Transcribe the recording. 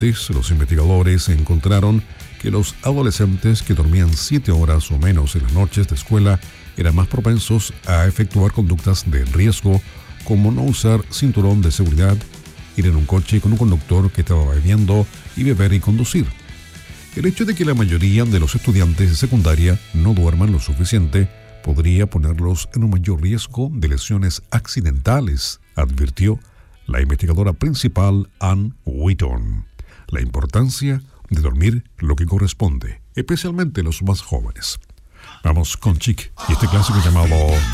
Los investigadores encontraron que los adolescentes que dormían 7 horas o menos en las noches de escuela eran más propensos a efectuar conductas de riesgo como no usar cinturón de seguridad, ir en un coche con un conductor que estaba bebiendo y beber y conducir. El hecho de que la mayoría de los estudiantes de secundaria no duerman lo suficiente podría ponerlos en un mayor riesgo de lesiones accidentales, advirtió la investigadora principal Ann Wheaton. La importancia de dormir lo que corresponde, especialmente los más jóvenes. Vamos con Chic y este clásico llamado